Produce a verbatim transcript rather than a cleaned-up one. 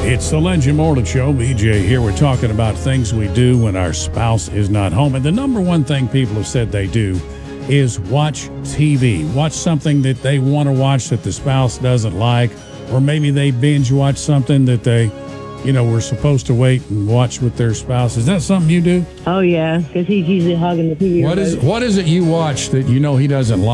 It's the Legend Mortal Show. B J here. We're talking about things we do when our spouse is not home. And the number one thing people have said they do is watch T V. Watch something that they want to watch that the spouse doesn't like. Or maybe they binge watch something that they, you know, were supposed to wait and watch with their spouse. Is that something you do? Oh, yeah, because he's usually hogging the T V. What is, what is it you watch that you know he doesn't like?